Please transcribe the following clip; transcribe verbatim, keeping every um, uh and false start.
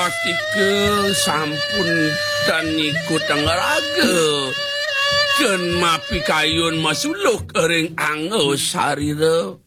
Pastike sampun dan niku tenggaraga dan mapi kayun masuluk ering angus sarira